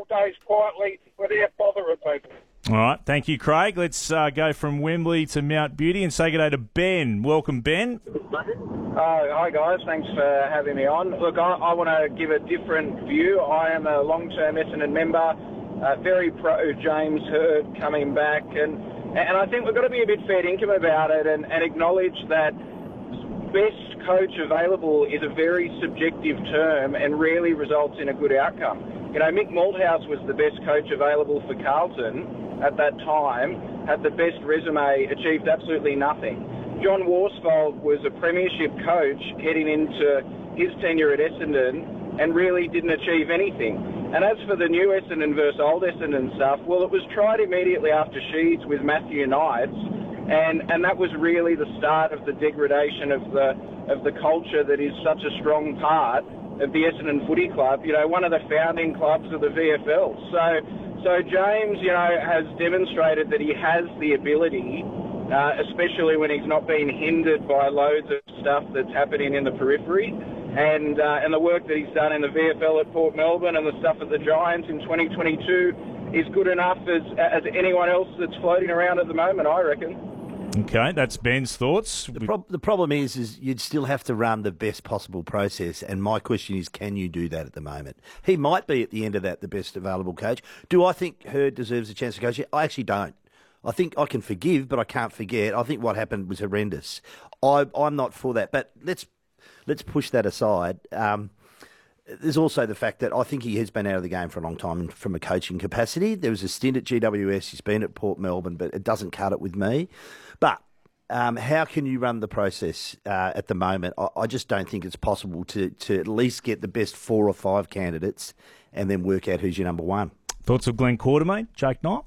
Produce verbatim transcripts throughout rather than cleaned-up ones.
days quietly without bothering people. All right, thank you, Craig. Let's uh, go from Wembley to Mount Beauty and say good day to Ben. Welcome, Ben. Uh, hi, guys. Thanks for having me on. Look, I, I want to give a different view. I am a long-term Essendon member, uh, very pro James Hird coming back, and and I think we've got to be a bit fair dinkum about it and, and acknowledge that best coach available is a very subjective term and rarely results in a good outcome. You know, Mick Malthouse was the best coach available for Carlton at that time, had the best resume, achieved absolutely nothing. John Worsfold was a premiership coach heading into his tenure at Essendon and really didn't achieve anything. And as for the new Essendon versus old Essendon stuff, well, it was tried immediately after Sheeds with Matthew Knights, and, and that was really the start of the degradation of the of the culture that is such a strong part of the Essendon Footy Club, you know, one of the founding clubs of the V F L. So, so James, you know, has demonstrated that he has the ability, uh, especially when he's not being hindered by loads of stuff that's happening in the periphery. And uh, and the work that he's done in the V F L at Port Melbourne and the stuff at the Giants in twenty twenty-two is good enough as as anyone else that's floating around at the moment, I reckon. Okay, that's Ben's thoughts. The, prob- the problem is, is you'd still have to run the best possible process, and my question is, can you do that at the moment? He might be at the end of that the best available coach. Do I think Hird deserves a chance to coach? I actually don't. I think I can forgive, but I can't forget. I think what happened was horrendous. I, I'm not for that, but let's let's push that aside. Um, There's also the fact that I think he has been out of the game for a long time from a coaching capacity. There was a stint at G W S, he's been at Port Melbourne, but it doesn't cut it with me. But um, how can you run the process uh, at the moment? I, I just don't think it's possible to, to at least get the best four or five candidates and then work out who's your number one. Thoughts of Glenn Quartermaine, Jake Knight?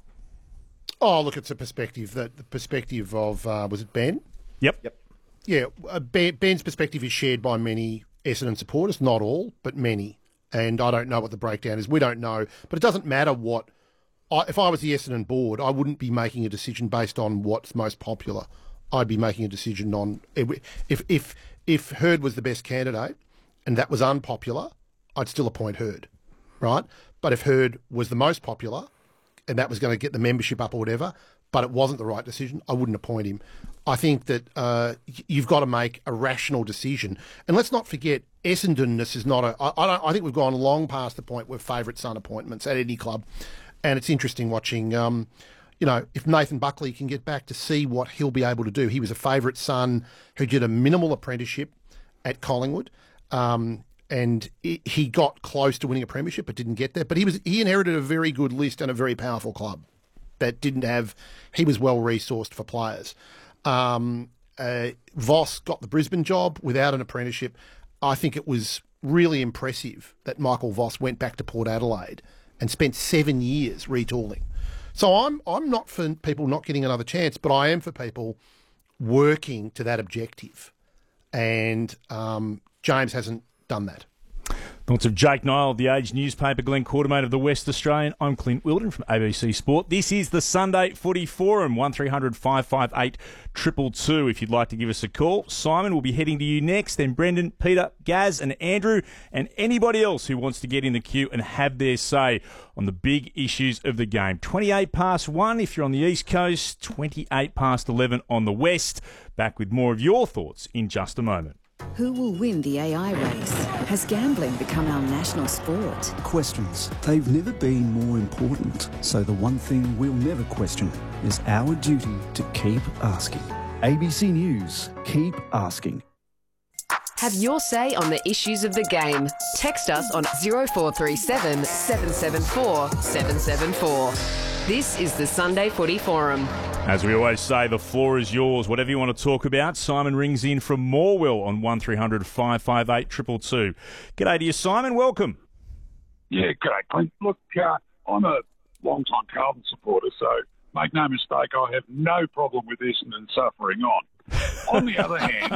Oh, look, it's a perspective, that the perspective of, uh, was it Ben? Yep. Yep. Yeah, uh, ben, Ben's perspective is shared by many Essendon supporters, not all, but many. And I don't know what the breakdown is. We don't know. But it doesn't matter what... I, if I was the Essendon board, I wouldn't be making a decision based on what's most popular. I'd be making a decision on... If if if Hird was the best candidate and that was unpopular, I'd still appoint Hird, right? But if Hird was the most popular and that was going to get the membership up or whatever, but it wasn't the right decision, I wouldn't appoint him. I think that uh, you've got to make a rational decision. And let's not forget, Essendonness is not a... I, I, don't, I think we've gone long past the point where favourite son appointments at any club. And it's interesting watching, um, you know, if Nathan Buckley can get back to see what he'll be able to do. He was a favourite son who did a minimal apprenticeship at Collingwood. Um, and he got close to winning a premiership but didn't get there. But he was he inherited a very good list and a very powerful club that didn't have... He was well-resourced for players. Um, uh, Voss got the Brisbane job without an apprenticeship. I think it was really impressive that Michael Voss went back to Port Adelaide and spent seven years retooling. So I'm I'm not for people not getting another chance, but I am for people working to that objective. And um, James hasn't done that. Thoughts of Jake Niall of The Age newspaper, Glenn Quartermaine of The West Australian. I'm Clint Wilden from A B C Sport. This is the Sunday Footy Forum, one three hundred five five eight two two two if you'd like to give us a call. Simon will be heading to you next, then Brendan, Peter, Gaz and Andrew, and anybody else who wants to get in the queue and have their say on the big issues of the game. twenty-eight past one if you're on the East Coast, twenty-eight past eleven on the West. Back with more of your thoughts in just a moment. Who will win the A I race? Has gambling become our national sport? Questions. They've never been more important. So the one thing we'll never question is our duty to keep asking. A B C News. Keep asking. Have your say on the issues of the game. Text us on oh four three seven, seven seven four, seven seven four. This is the Sunday Footy Forum. As we always say, the floor is yours. Whatever you want to talk about, Simon rings in from Morwell on one three hundred five five eight two two two. G'day to you, Simon. Welcome. Yeah, g'day, Clint. Look, uh, I'm a long-time Carlton supporter, so make no mistake, I have no problem with Essendon suffering on. On the other hand,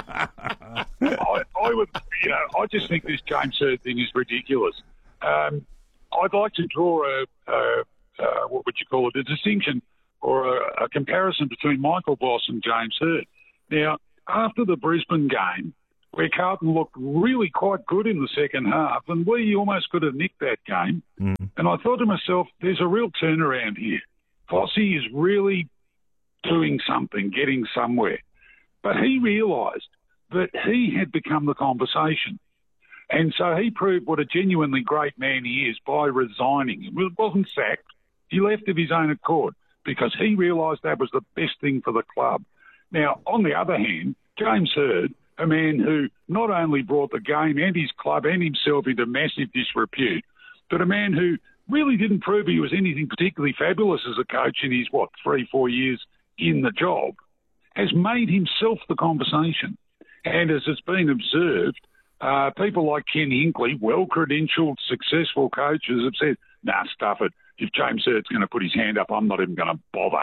I, I would, you know, I just think this James Hird thing is ridiculous. Um, I'd like to draw a, a, a, what would you call it, a distinction or a, a comparison between Michael Voss and James Hird. Now, after the Brisbane game, where Carlton looked really quite good in the second half, and we almost could have nicked that game. Mm. And I thought to myself, there's a real turnaround here. Fossey is really doing something, getting somewhere. But he realised that he had become the conversation. And so he proved what a genuinely great man he is by resigning. He wasn't sacked. He left of his own accord because he realised that was the best thing for the club. Now, on the other hand, James Hird, a man who not only brought the game and his club and himself into massive disrepute, but a man who really didn't prove he was anything particularly fabulous as a coach in his, what, three, four years in the job, has made himself the conversation. And as it's been observed, uh, people like Ken Hinkley, well-credentialed, successful coaches, have said, nah, stuff it. If James Hird's going to put his hand up, I'm not even going to bother.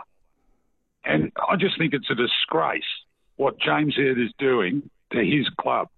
And I just think it's a disgrace what James Hird is doing to his club.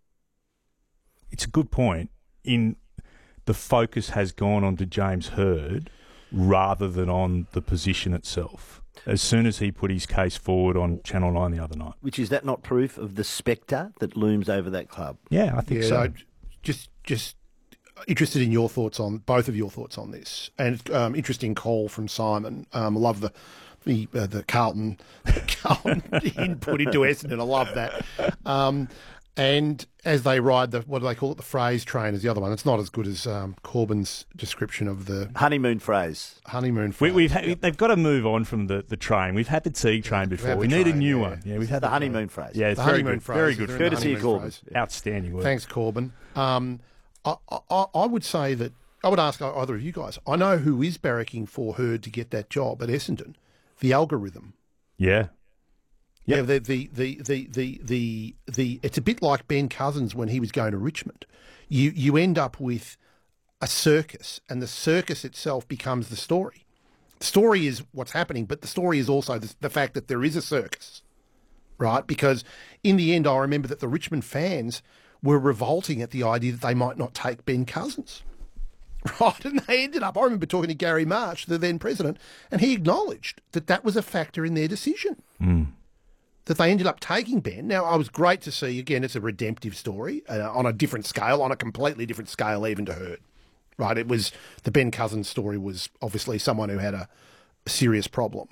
It's a good point. In the focus has gone on to James Hird rather than on the position itself. As soon as he put his case forward on Channel nine the other night. Which is that not proof of the spectre that looms over that club? Yeah, I think yeah, so. No, just, just interested in your thoughts on both of your thoughts on this, and um, interesting call from Simon. Um, I love the the uh, the Carlton, Carlton input into Essendon. I love that. Um, and as they ride the, what do they call it, the phrase train is the other one. It's not as good as um, Corbyn's description of the honeymoon phrase. Honeymoon phrase. We, we've had, yep. They've got to move on from the, the train. We've had the Teague train before. We've We the need train, a new yeah. one. Yeah, we've had the the honeymoon phrase. Yeah, it's the very honeymoon good. phrase. Very good. Courtesy of Corbyn. Outstanding work. Thanks, Corbyn. Um, I, I, I would say that I would ask either of you guys. I know who is barracking for Hird to get that job at Essendon. The algorithm. Yeah. Yep. Yeah, the, the, the, the, the, the, the, it's a bit like Ben Cousins when he was going to Richmond. You, you end up with a circus, and the circus itself becomes the story. The story is what's happening, but the story is also the, the fact that there is a circus, right? Because in the end, I remember that the Richmond fans were revolting at the idea that they might not take Ben Cousins. Right, and they ended up, I remember talking to Gary March, the then president, and he acknowledged that that was a factor in their decision. Mm. That they ended up taking Ben. Now, I was great to see, again, it's a redemptive story uh, on a different scale, on a completely different scale even to Hird. Right, it was, the Ben Cousins story was obviously someone who had a, a serious problem.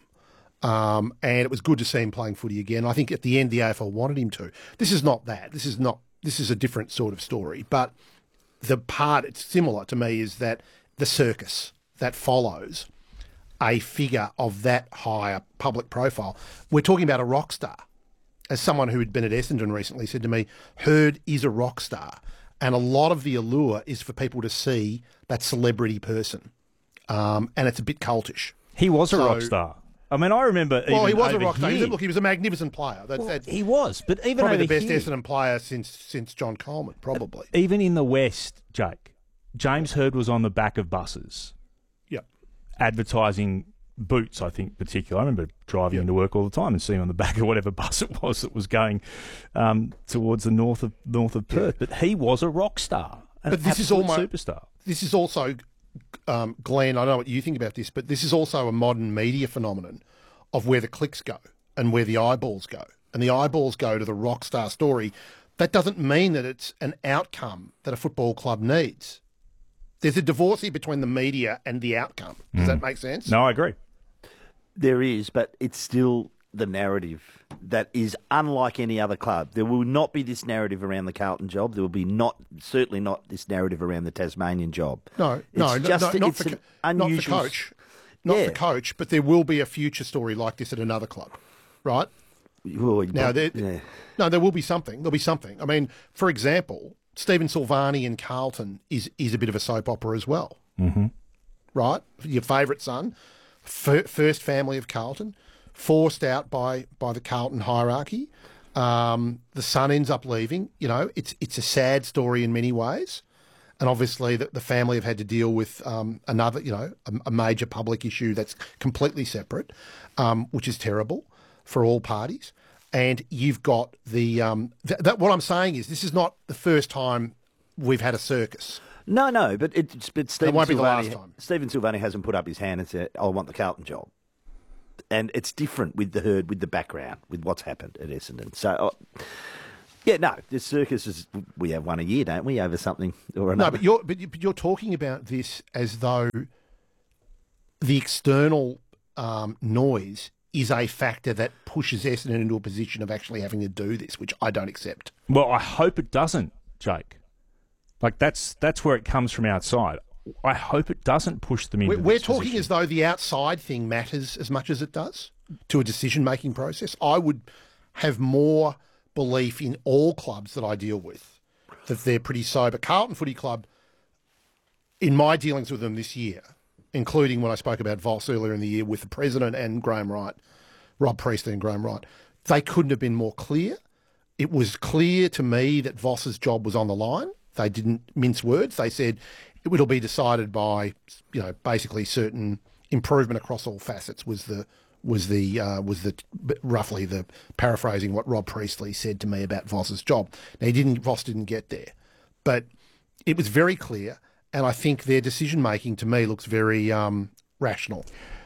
Um, and it was good to see him playing footy again. I think at the end, the A F L wanted him to. This is not that. This is not, this is a different sort of story. But the part, it's similar to me, is that the circus that follows a figure of that higher public profile. We're talking about a rock star. As someone who had been at Essendon recently said to me, Hird is a rock star. And a lot of the allure is for people to see that celebrity person. Um, and it's a bit cultish. He was a So- rock star. I mean, I remember Well, even he was a over rock star. He here- was, look, he was a magnificent player. That's, Well, that's he was, but even probably over the best here, Essendon player since since John Coleman, probably. even in the West, Jake, James Hird was on the back of buses. Yep. Advertising boots, I think, particularly. I remember driving Yep. into work all the time and seeing on the back of whatever bus it was that was going um, towards the north of north of Perth. But he was a rock star, an But this is absolute almost- superstar. This is also, um, Glenn, I don't know what you think about this, but this is also a modern media phenomenon of where the clicks go and where the eyeballs go. And the eyeballs go to the rock star story. That doesn't mean that it's an outcome that a football club needs. There's a divorce here between the media and the outcome. Does that make sense? No, I agree. There is, but it's still the narrative that is unlike any other club. There will not be this narrative around the Carlton job. There will be not, certainly not this narrative around the Tasmanian job. No, It's no, no, just- no, not, it's for, an co- not for unusual- coach. Not Yeah. for coach, but there will be a future story like this at another club, right? Well, Now, there, yeah. no, there will be something. There'll be something. I mean, for example, Stephen Silvani in Carlton is is a bit of a soap opera as well, Mm-hmm. right? Your favourite son, fir- first family of Carlton, forced out by by the Carlton hierarchy. Um, the son ends up leaving. You know, it's it's a sad story in many ways. And obviously, the, the family have had to deal with um, another, you know, a, a major public issue that's completely separate, um, which is terrible for all parties. And you've got the um, th- that. What I'm saying is, this is not the first time we've had a circus. No, no, but it's but Stephen won't be the Silvani, last time. Stephen Silvani hasn't put up his hand and said, "I want the Carlton job," and it's different with the Hird, with the background, with what's happened at Essendon. So, uh, Yeah, no, the circus is, we have one a year, don't we, over something or another? No, but you're, but you- but you're talking about this as though the external um, noise is a factor that pushes Essendon into a position of actually having to do this, which I don't accept. Well, I hope it doesn't, Jake. Like, that's that's where it comes from outside. I hope it doesn't push them into We're, we're this talking position. as though the outside thing matters as much as it does to a decision-making process. I would have more belief in all clubs that I deal with, that they're pretty sober. Carlton Footy Club, in my dealings with them this year, including when I spoke about Voss earlier in the year with the president and Graham Wright, Rob Priestley and Graham Wright, they couldn't have been more clear. It was clear to me that Voss's job was on the line. They didn't mince words. They said it'll be decided by, you know, basically certain improvement across all facets was the was the uh, was the roughly the paraphrasing what Rob Priestley said to me about Voss's job. Now he didn't Voss didn't get there, but it was very clear, and I think their decision making to me looks very um, rational.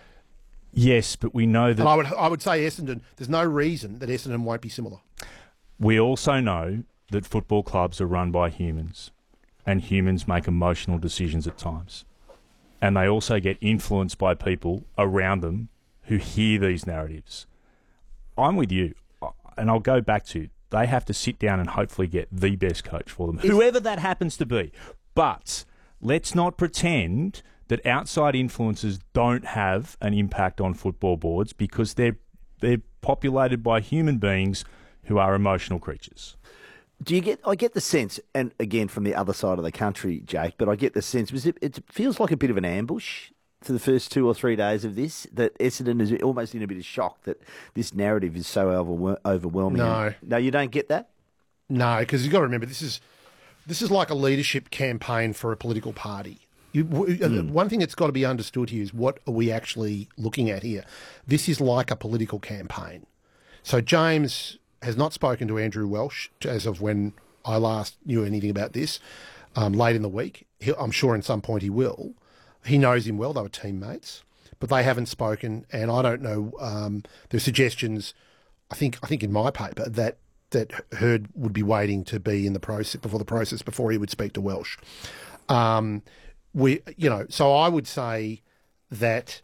Yes, but we know that... And I would I would say Essendon, there's no reason that Essendon won't be similar. We also know that football clubs are run by humans, and humans make emotional decisions at times. And they also get influenced by people around them who hear these narratives. I'm with you, and I'll go back to, they have to sit down and hopefully get the best coach for them, whoever that happens to be. But let's not pretend that outside influences don't have an impact on football boards, because they're they're populated by human beings who are emotional creatures. Do you get? I get the sense, and again from the other side of the country, Jake, but I get the sense because it, it feels like a bit of an ambush for the first two or three days of this. That Essendon is almost in a bit of shock that this narrative is so overwhel- overwhelming. No, no, you don't get that. No, because you've got to remember this is this is like a leadership campaign for a political party. You, mm. One thing that's got to be understood here is what are we actually looking at here? This is like a political campaign. So James has not spoken to Andrew Welsh as of when I last knew anything about this, um, late in the week. He'll, I'm sure at some point he will. He knows him well. They were teammates, but they haven't spoken. And I don't know. Um, there are suggestions, I think, I think in my paper that that Hurd would be waiting to be in the process before the process before he would speak to Welsh. Um, we, you know, so I would say that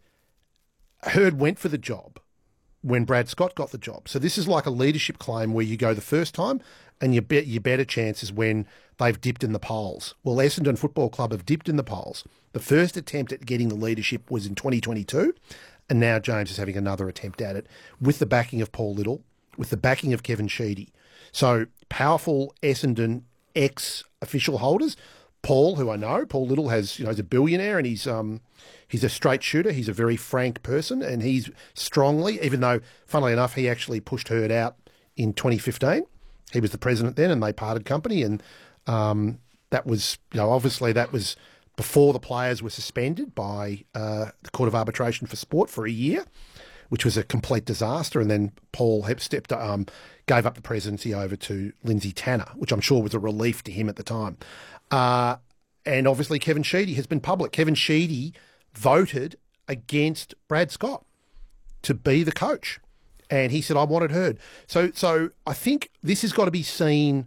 Hurd went for the job when Brad Scott got the job. So this is like a leadership claim where you go the first time and you bet your better chances when they've dipped in the polls. Well, Essendon Football Club have dipped in the polls. The first attempt at getting the leadership was in twenty twenty-two, and now James is having another attempt at it with the backing of Paul Little, with the backing of Kevin Sheedy. So powerful Essendon ex-official holders. Paul, who I know, Paul Little has, you know, he's a billionaire and he's um he's a straight shooter. He's a very frank person, and he's strongly, even though, funnily enough, he actually pushed Hurd out in twenty fifteen. He was the president then, and they parted company, and um, that was, you know, obviously that was before the players were suspended by uh, the Court of Arbitration for Sport for a year, which was a complete disaster. And then Paul stepped, um, gave up the presidency over to Lindsay Tanner, which I'm sure was a relief to him at the time. Uh, and obviously Kevin Sheedy has been public. Kevin Sheedy voted against Brad Scott to be the coach. And he said, I wanted Hurd. So, so I think this has got to be seen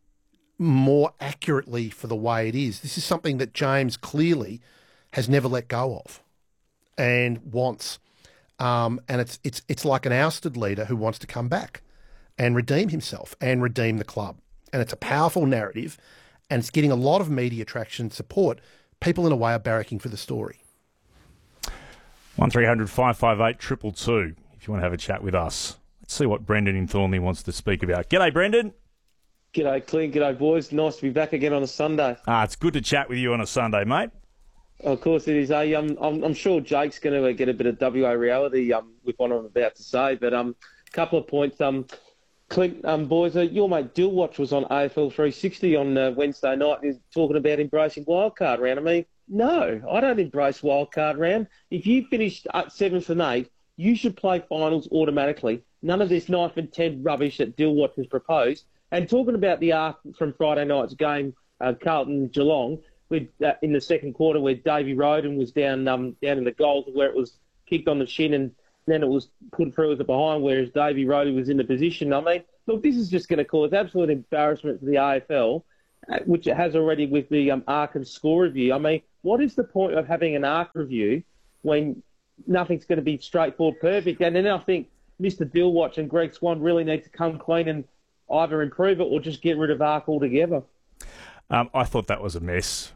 more accurately for the way it is. This is something that James clearly has never let go of and wants. Um, and it's it's it's like an ousted leader who wants to come back and redeem himself and redeem the club. And it's a powerful narrative, and it's getting a lot of media traction and support. People, in a way, are barracking for the story. one three hundred five five eight two two two if you want to have a chat with us. Let's see what Brendan in Thornley wants to speak about. G'day, Brendan. G'day, Clint. G'day, boys. Nice to be back again on a Sunday. Ah, it's good to chat with you on a Sunday, mate. Of course it is. Eh? Um, I'm, I'm sure Jake's going to get a bit of W A reality um, with what I'm about to say, but a um, couple of points. Um, Clint, um, boys, uh, your mate Dillwatch was on A F L three sixty on uh, Wednesday night. He's talking about embracing wildcard round. I mean, no, I don't embrace wildcard round. If you finished at seventh and eighth, you should play finals automatically. None of this ninth and tenth rubbish that Dillwatch has proposed. And talking about the arc from Friday night's game, uh, Carlton-Geelong, with, uh, in the second quarter where Davey Roden was down um, down in the goal where it was kicked on the shin and then it was put through as a behind, whereas Davey Rhodey was in the position. I mean, look, this is just going to cause absolute embarrassment to the A F L, which it has already with the um, ARC and score review. I mean, what is the point of having an ARC review when nothing's going to be straightforward, perfect? And then I think Mister Dillwatch and Greg Swan really need to come clean and either improve it or just get rid of ARC altogether. Um, I thought that was a mess.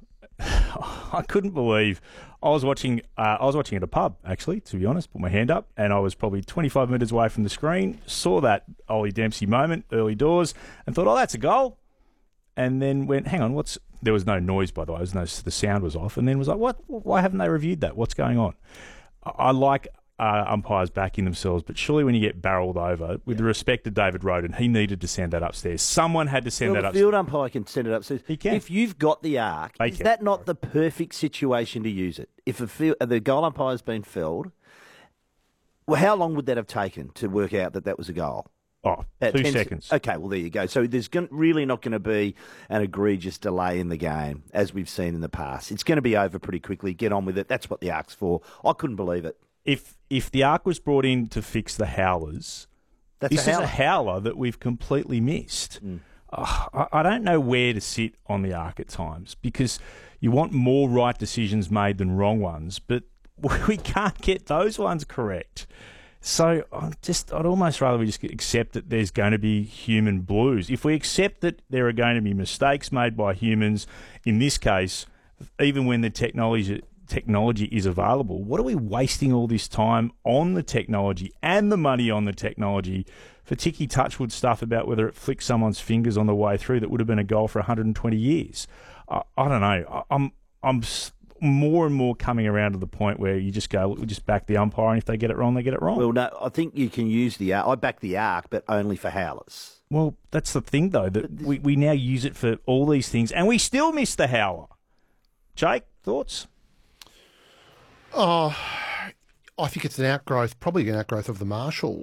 I couldn't believe I was watching. Uh, I was watching at a pub, actually. To be honest, put my hand up, and I was probably twenty-five metres away from the screen. Saw that Ollie Dempsey moment, early doors, and thought, "Oh, that's a goal." And then went, "Hang on, what's?" There was no noise, by the way. There was no, the sound was off, and then was like, "What? Why haven't they reviewed that? What's going on?" I, I like uh, umpires backing themselves, but surely when you get barreled over, with the respect to David Roden, he needed to send that upstairs. Someone had to send well, that the upstairs. field umpire can send it upstairs. He can. If you've got the arc, They is can. that not the perfect situation to use it? If a field, the goal umpire's been felled, well, how long would that have taken to work out that that was a goal? Oh, At two ten seconds. Okay, well, there you go. So there's gon- really not going to be an egregious delay in the game, as we've seen in the past. It's going to be over pretty quickly. Get on with it. That's what the arc's for. I couldn't believe it. If if the ARC was brought in to fix the howlers, That's this a is howler. a howler that we've completely missed. Mm. Oh, I, I don't know where to sit on the ARC at times because you want more right decisions made than wrong ones, but we can't get those ones correct. So I'm just, I'd almost rather we just accept that there's going to be human blues. If we accept that there are going to be mistakes made by humans, in this case, even when the technology technology is available, what are we wasting all this time on the technology and the money on the technology for ticky touchwood stuff about whether it flicks someone's fingers on the way through that would have been a goal for one hundred twenty years? I, I don't know. I, I'm I'm more and more coming around to the point where you just go, look, we just back the umpire, and if they get it wrong, they get it wrong. Well, no, I think you can use the arc. I back the arc, but only for howlers. Well, that's the thing, though, that we, we now use it for all these things, and we still miss the howler. Jake, thoughts? Oh, I think it's an outgrowth, probably an outgrowth of the Marshall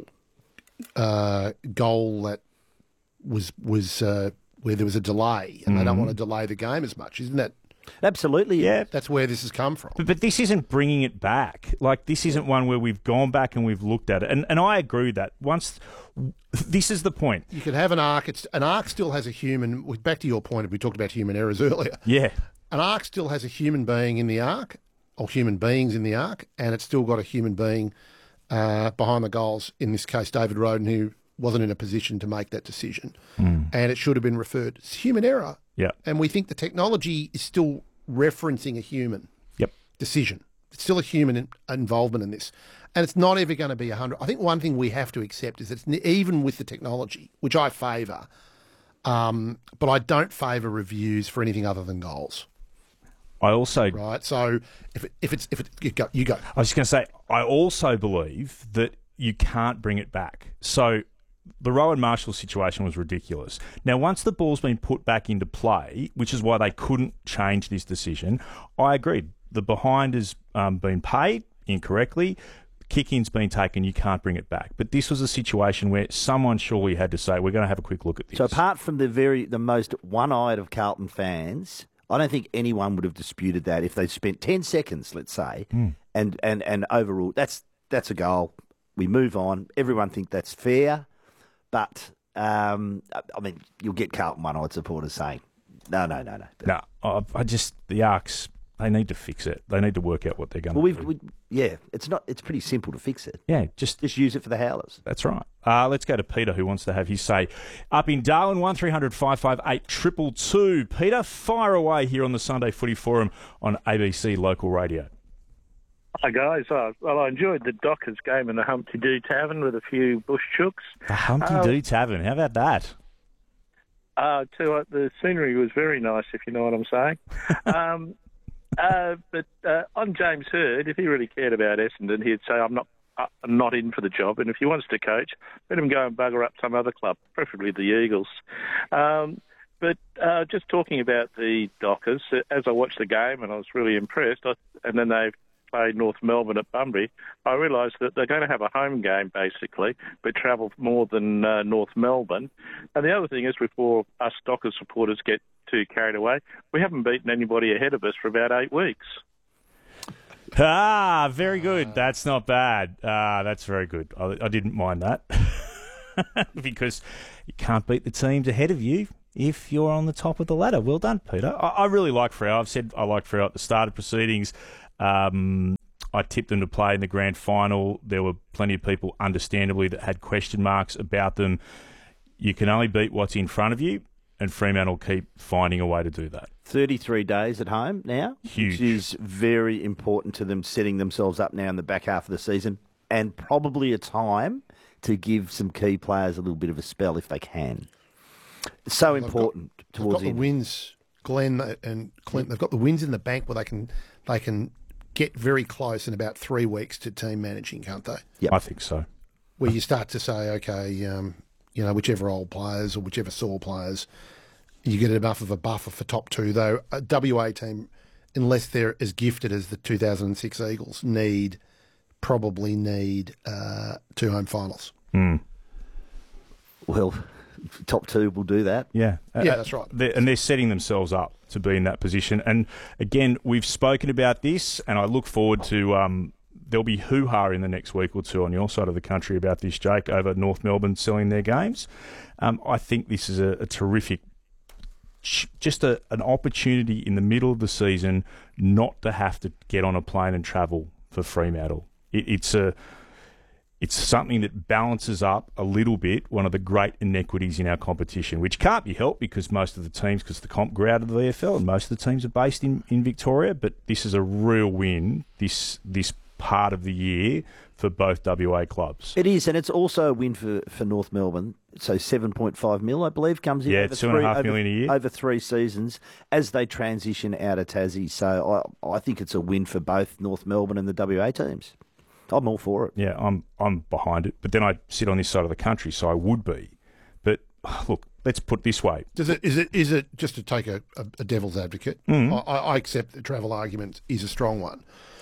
uh, goal that was was uh, where there was a delay, and mm. they don't want to delay the game as much, isn't that? Absolutely, yeah. That's where this has come from. But, but this isn't bringing it back. Like, this isn't one where we've gone back and we've looked at it. And and I agree with that. Once, this is the point. You could have an arc. It's, an arc still has a human. Back to your point, we talked about human errors earlier. Yeah. An arc still has a human being in the arc, or human beings in the arc, and it's still got a human being uh, behind the goals, in this case, David Roden, who wasn't in a position to make that decision. Mm. And it should have been referred. It's human error. Yeah. And we think the technology is still referencing a human yep. decision. It's still a human in, involvement in this. And it's not ever going to be one hundred. I think one thing we have to accept is that it's, even with the technology, which I favour, um, but I don't favour reviews for anything other than goals. I also... Right, so if, it, if it's... if it, you go, you go. I was just going to say, I also believe that you can't bring it back. So... the Rowan Marshall situation was ridiculous. Now, once the ball's been put back into play, which is why they couldn't change this decision, I agreed. The behind has um, been paid incorrectly. Kick-in's been taken. You can't bring it back. But this was a situation where someone surely had to say, we're going to have a quick look at this. So apart from the very the most one-eyed of Carlton fans, I don't think anyone would have disputed that if they spent ten seconds, let's say, mm. and, and, and overruled. That's, that's a goal. We move on. Everyone think that's fair. But, um, I mean, you'll get Carlton one-eyed supporters saying, no, no, no, no. But, no, I, I just, the Arcs, they need to fix it. They need to work out what they're going to well, do. We, yeah, it's not. It's pretty simple to fix it. Yeah, just... Just use it for the howlers. That's right. Uh, let's go to Peter, who wants to have his say. Up in Darwin, one three hundred five five eight two two two. Peter, fire away here on the Sunday Footy Forum on A B C Local Radio. Hi guys, uh, well I enjoyed the Dockers game in the Humpty Doo Tavern with a few bush chooks. The Humpty uh, Doo Tavern, how about that? Uh, too, uh, the scenery was very nice, if you know what I'm saying. um, uh, but uh, on James Hird, if he really cared about Essendon, he'd say, I'm not uh, I'm not in for the job, and if he wants to coach, let him go and bugger up some other club, preferably the Eagles. Um, But uh, just talking about the Dockers, as I watched the game and I was really impressed, I, and then they played North Melbourne at Bunbury, I realised that they're going to have a home game, basically, but travel more than uh, North Melbourne. And the other thing is, before us Dockers supporters get too carried away, we haven't beaten anybody ahead of us for about eight weeks. Ah, very good. That's not bad. Ah, that's very good. I, I didn't mind that because you can't beat the teams ahead of you if you're on the top of the ladder. Well done, Peter. I, I really like Freo. I've said I like Freo at the start of proceedings. Um, I tipped them to play in the grand final. There were plenty of people, understandably, that had question marks about them. You can only beat what's in front of you, and Fremantle will keep finding a way to do that. thirty-three days at home now, Huge. Which is very important to them, setting themselves up now in the back half of the season, and probably a time to give some key players a little bit of a spell if they can. It's so They've important got, towards they've got the the end. wins, Glenn and Clint. They've got the wins in the bank where they can they can get very close in about three weeks to team managing, can't they? Yep. I think so. Where you start to say, okay, um, you know, whichever old players or whichever sore players, you get enough of a buffer for top two. Though a W A team, unless they're as gifted as the two thousand six Eagles, need probably need uh, two home finals. Mm. Well, top two will do that. Yeah. Yeah, Uh, that's right. They're, and they're setting themselves up to be in that position. And again, we've spoken about this, and I look forward to um, there'll be hoo-ha in the next week or two on your side of the country about this, Jake, over North Melbourne selling their games. Um, I think this is a, a terrific, just a, an opportunity in the middle of the season not to have to get on a plane and travel for Fremantle. It, it's a It's something that balances up a little bit one of the great inequities in our competition, which can't be helped because most of the teams, because the comp grew out of the V F L and most of the teams are based in, in Victoria, but this is a real win this this part of the year for both W A clubs. It is, and it's also a win for, for North Melbourne. So seven point five mil, I believe, comes in Yeah, over two and a three, half over, million a year. over three seasons as they transition out of Tassie. So I, I think it's a win for both North Melbourne and the W A teams. I'm all for it. Yeah, I'm I'm behind it. But then I sit on this side of the country, so I would be. But look, let's put it this way. Does it is it is it just to take a, a, a devil's advocate? Mm. I, I accept the travel argument is a strong one.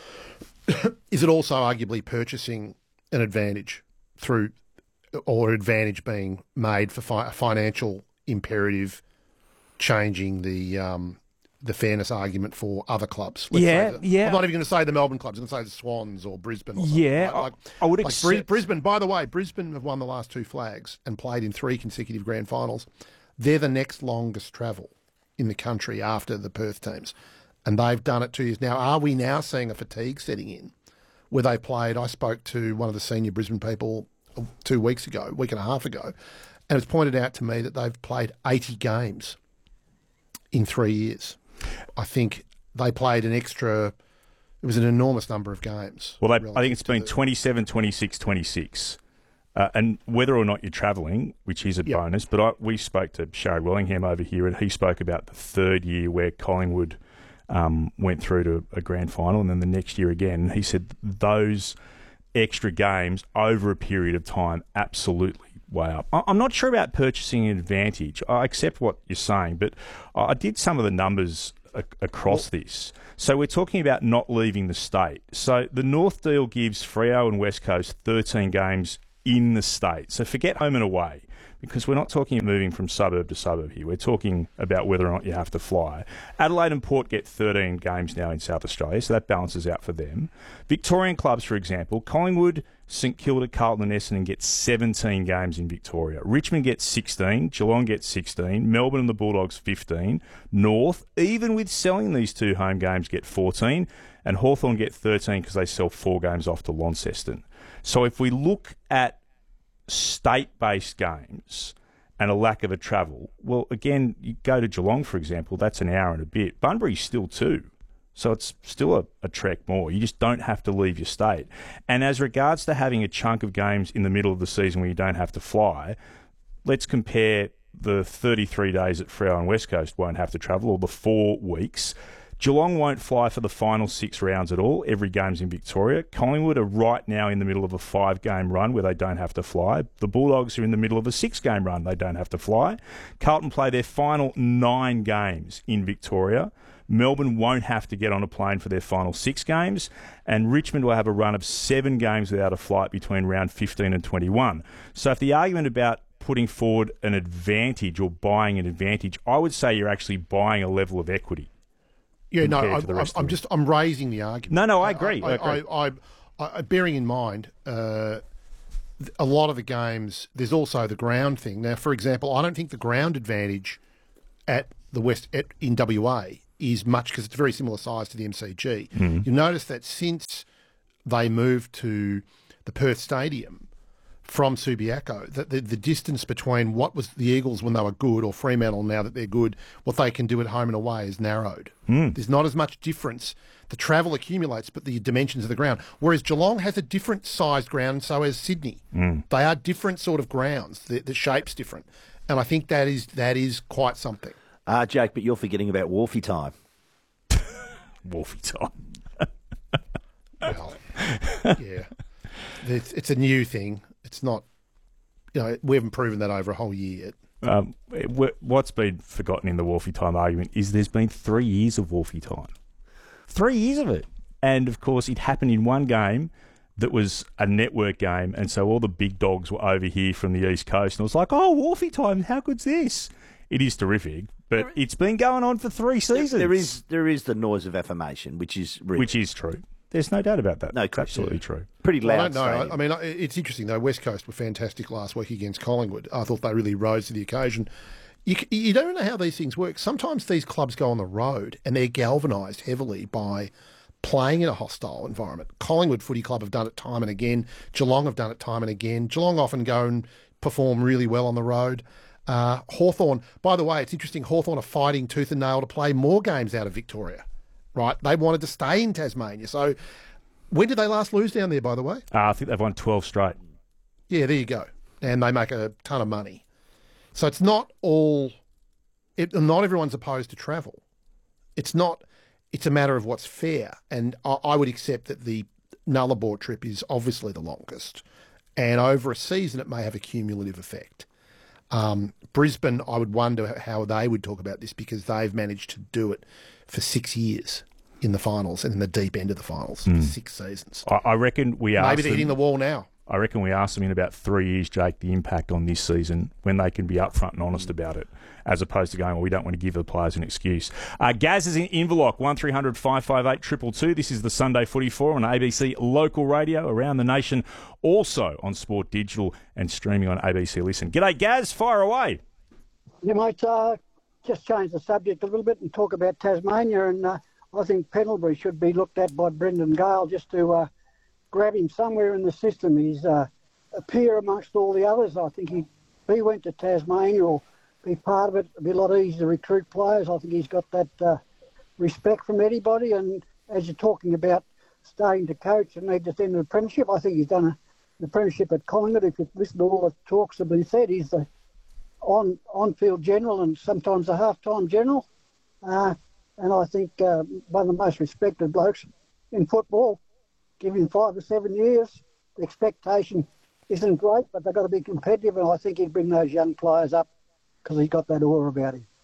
Is it also arguably purchasing an advantage through, or advantage being made for fi- a financial imperative, changing the um, the fairness argument for other clubs? Let's Yeah, say the, yeah. I'm not even going to say the Melbourne clubs. I'm going to say the Swans or Brisbane. Or something. Yeah, like, I, I would like accept. Bris- Brisbane. By the way, Brisbane have won the last two flags and played in three consecutive grand finals. They're the next longest travel in the country after the Perth teams, and they've done it two years now. Are we now seeing a fatigue setting in where they played? I spoke to one of the senior Brisbane people two weeks ago, a week and a half ago, and it's pointed out to me that they've played eighty games in three years. I think they played an extra, it was an enormous number of games. Well, they, I think it's relative to been the- twenty-seven, twenty-six, twenty-six. Uh, and whether or not you're travelling, which is a Yep. bonus, but I, we spoke to Sharry Wellingham over here, and he spoke about the third year where Collingwood um, went through to a grand final, and then the next year again. He said those extra games over a period of time absolutely way up. I- I'm not sure about purchasing an advantage. I accept what you're saying, but I did some of the numbers a- across this. So we're talking about not leaving the state. So the North deal gives Freo and West Coast thirteen games in the state. So forget home and away, because we're not talking moving from suburb to suburb here. We're talking about whether or not you have to fly. Adelaide and Port get thirteen games now in South Australia, so that balances out for them. Victorian clubs, for example, Collingwood, St Kilda, Carlton and Essendon get seventeen games in Victoria. Richmond gets sixteen, Geelong gets sixteen, Melbourne and the Bulldogs fifteen, North, even with selling these two home games, get fourteen, and Hawthorn get thirteen because they sell four games off to Launceston. So if we look at state-based games and a lack of a travel, well, again, you go to Geelong, for example, that's an hour and a bit. Bunbury's still two. So it's still a, a trek more. You just don't have to leave your state. And as regards to having a chunk of games in the middle of the season where you don't have to fly, let's compare the thirty-three days that Freo and West Coast won't have to travel, or the four weeks. Geelong won't fly for the final six rounds at all. Every game's in Victoria. Collingwood are right now in the middle of a five-game run where they don't have to fly. The Bulldogs are in the middle of a six-game run. They don't have to fly. Carlton play their final nine games in Victoria. Melbourne won't have to get on a plane for their final six games. And Richmond will have a run of seven games without a flight between round fifteen and twenty-one. So if the argument about putting forward an advantage or buying an advantage, I would say you're actually buying a level of equity. Yeah, no, compared I, to the I'm, rest of I'm them. just I'm raising the argument. No, no, I agree. I, I agree. I, I, I, I, bearing in mind, uh, a lot of the games, there's also the ground thing. Now, for example, I don't think the ground advantage at the West at, in W A is much because it's very similar size to the M C G. Mm. You notice that since they moved to the Perth Stadium from Subiaco, that the, the distance between what was the Eagles when they were good or Fremantle now that they're good, what they can do at home and away is narrowed. Mm. There's not as much difference. The travel accumulates, but the dimensions of the ground. Whereas Geelong has a different sized ground, so has Sydney. Mm. They are different sort of grounds. The, the shape's different. And I think that is that is quite something. Ah, uh, Jake, but you're forgetting about Wharfie time. Wharfie time. Well, yeah. It's, it's a new thing. It's not, you know, we haven't proven that over a whole year yet. Um, it, what's been forgotten in the Wharfie time argument is there's been three years of Wharfie time. Three years of it. And, of course, it happened in one game that was a network game, and so all the big dogs were over here from the East Coast, and it was like, oh, Wharfie time, how good's this? It is terrific, but it's been going on for three seasons. There, there is there is the noise of affirmation, which is real. Which is true. There's no doubt about that. No, it's absolutely true. Pretty loud. Well, I don't know. stadium. I mean, it's interesting though. West Coast were fantastic last week against Collingwood. I thought they really rose to the occasion. You, you don't know how these things work. Sometimes these clubs go on the road and they're galvanised heavily by playing in a hostile environment. Collingwood Footy Club have done it time and again. Geelong have done it time and again. Geelong often go and perform really well on the road. Uh, Hawthorn, by the way, it's interesting. Hawthorn are fighting tooth and nail to play more games out of Victoria, right? They wanted to stay in Tasmania. So when did they last lose down there, by the way? Uh, I think they've won twelve straight. Yeah, there you go. And they make a ton of money. So it's not all, it, not everyone's opposed to travel. It's not, it's a matter of what's fair. And I, I would accept that the Nullarbor trip is obviously the longest. And over a season, it may have a cumulative effect. Um, Brisbane, I would wonder how they would talk about this because they've managed to do it for six years in the finals and in the deep end of the finals Mm. for six seasons. I, I reckon we are. Maybe they're hitting the wall now. I reckon we asked them in about three years, Jake, the impact on this season when they can be upfront and honest about it, as opposed to going, well, we don't want to give the players an excuse. Uh, Gaz is in Inverloch, one three hundred five five eight two two two. This is the Sunday Footy Four on A B C local radio around the nation, also on Sport Digital and streaming on A B C Listen. G'day, Gaz. Fire away. Yeah, mate, uh, just change the subject a little bit and talk about Tasmania, and uh, I think Pendlebury should be looked at by Brendan Gale just to uh, grab him somewhere in the system. He's uh, a peer amongst all the others. I think he, if he went to Tasmania or be part of it, it'd be a lot easier to recruit players. I think he's got that uh, respect from anybody, and as you're talking about starting to coach and need to send an apprenticeship, I think he's done a, an apprenticeship at Collingwood. If you listen to all the talks that have been said, he's the on on-field general and sometimes a half-time general. Uh, and I think uh, one of the most respected blokes in football. Give him five or seven years. The expectation isn't great, but they've got to be competitive, and I think he'd bring those young players up because he's got that aura about him.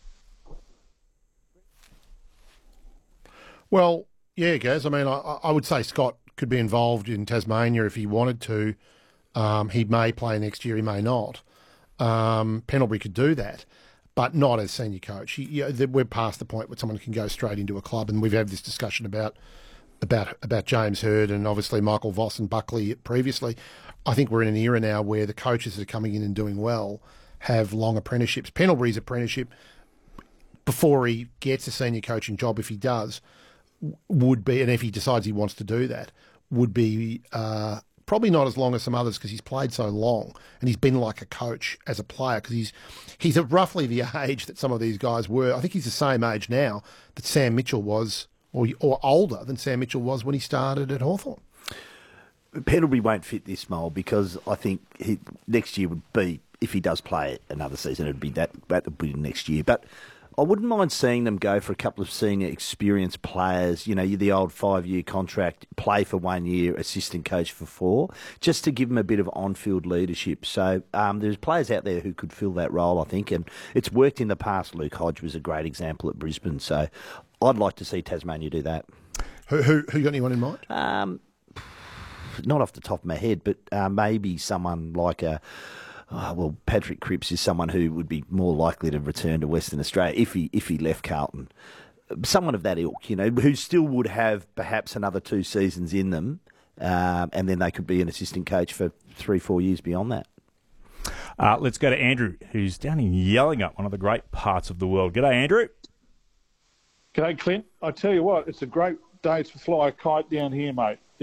Well, yeah, Gaz. I mean, I, I would say Scott could be involved in Tasmania if he wanted to. Um, he may play next year, he may not. Um, Pendlebury could do that, but not as senior coach. He, you know, we're past the point where someone can go straight into a club, and we've had this discussion about about about James Hird and obviously Michael Voss and Buckley previously. I think we're in an era now where the coaches that are coming in and doing well have long apprenticeships. Pendlebury's apprenticeship, before he gets a senior coaching job, if he does, would be, and if he decides he wants to do that, would be uh, probably not as long as some others because he's played so long and he's been like a coach as a player because he's he's at roughly the age that some of these guys were. I think he's the same age now that Sam Mitchell was, or or older than Sam Mitchell was when he started at Hawthorn. Pendlebury won't fit this mould because I think he, next year would be, if he does play another season, it would be that, that would be next year. But I wouldn't mind seeing them go for a couple of senior experienced players, you know, the old five-year contract, play for one year, assistant coach for four, just to give them a bit of on-field leadership. So um, there's players out there who could fill that role, I think, and it's worked in the past. Luke Hodge was a great example at Brisbane, so I'd like to see Tasmania do that. Who, who, who got anyone in mind? Um, not off the top of my head, but uh, maybe someone like a... Oh, well, Patrick Cripps is someone who would be more likely to return to Western Australia if he if he left Carlton. someone of that ilk, you know, who still would have perhaps another two seasons in them, um, and then they could be an assistant coach for three, four years beyond that. Uh, let's go to Andrew, who's down in Yellingup, one of the great parts of the world. G'day, Andrew. G'day, Clint. I tell you what, it's a great day to fly a kite down here, mate.